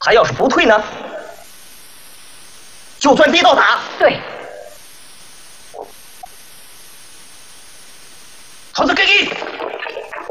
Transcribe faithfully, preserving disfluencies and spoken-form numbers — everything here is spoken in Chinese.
他要是不退呢，就算地道打。 对。 好的，给你。